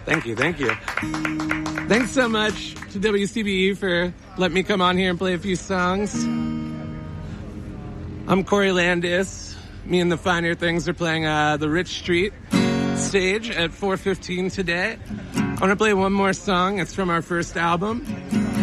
Thank you. Thanks so much to WCBE for letting me come on here and play a few songs. I'm Corey Landis. Me and the Finer Things are playing the Rich Street stage at 4:15 today. I want to play one more song. It's from our first album.